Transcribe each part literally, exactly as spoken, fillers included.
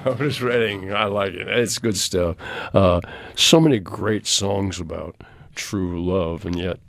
Otis Redding, I like it. It's good stuff. Uh, so many great songs about true love, and yet,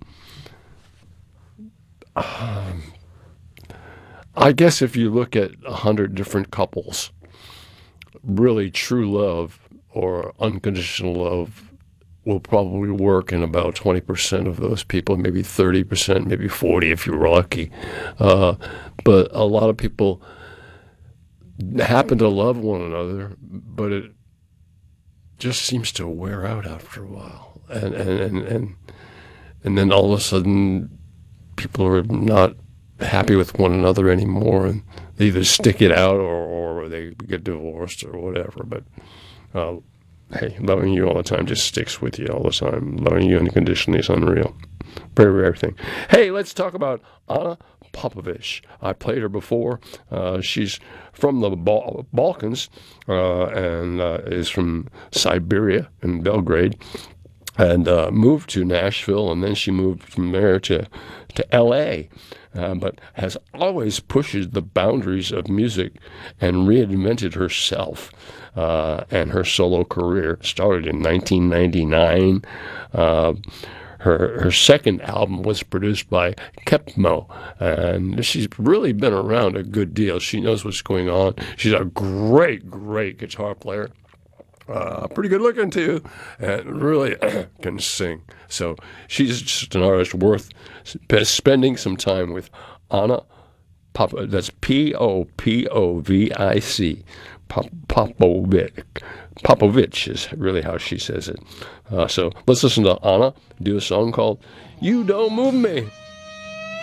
um, I guess if you look at a hundred different couples, really true love or unconditional love will probably work in about twenty percent of those people, maybe thirty percent, maybe forty if you're lucky. Uh, but a lot of people happen to love one another, but it just seems to wear out after a while. And, and, and, and, and then all of a sudden, people are not happy with one another anymore, and they either stick it out or, or they get divorced or whatever. But uh, hey, loving you all the time just sticks with you all the time. Loving you unconditionally is unreal. Very rare thing. Hey, let's talk about Anna Popovich. I played her before. Uh, she's from the Bal- Balkans uh, and uh, is from Siberia in Belgrade, and uh, moved to Nashville, and then she moved from there to, to L A, uh, but has always pushed the boundaries of music and reinvented herself. Uh, and her solo career started in nineteen ninety-nine. Uh, her her second album was produced by Kepmo, and she's really been around a good deal. She knows what's going on. She's a great, great guitar player. Uh, pretty good looking too, and really can sing. So she's just an artist worth spending some time with. Anna Pop, that's P O P O V I C, Pop, Popovic. Popovich is really how she says it. Uh, so let's listen to Anna do a song called "You Don't Move Me."